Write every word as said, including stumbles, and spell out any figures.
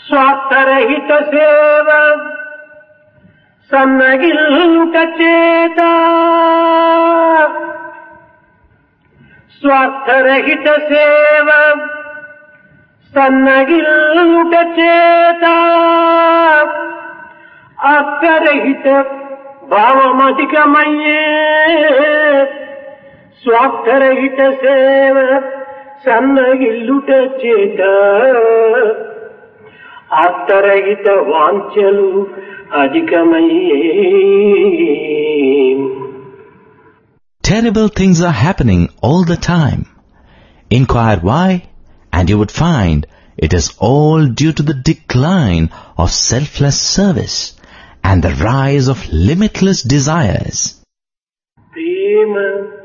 స్వార్థరహిత సేవ సన్నగిల్లుట చేత స్వార్థరహిత సేవ సన్నగిల్లుట చేత అర్థరహిత భావమధికమయ్యే స్వార్థరహిత సేవ సన్నగిల్లుట చేత అర్థరహిత వాంఛలు అధికమయ్యే. Terrible things are happening all the time. Inquire why, and you would find it is all due to the decline of selfless service and the rise of limitless desires. Prema